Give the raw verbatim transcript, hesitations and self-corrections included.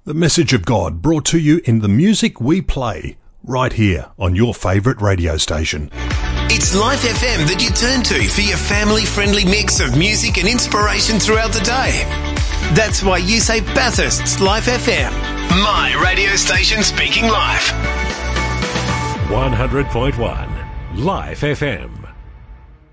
The message of God brought to you in the music we play, right here on your favourite radio station. It's Life F M that you turn to for your family-friendly mix of music and inspiration throughout the day. That's why you say Bathurst's Life F M, my radio station speaking life. one hundred point one Life F M.